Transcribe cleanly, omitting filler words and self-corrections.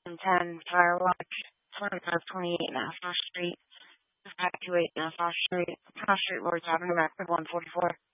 2010 Tire Watch, 2528 Nassau Street, 528 Nassau Street, Lord's Avenue, Rockford 144.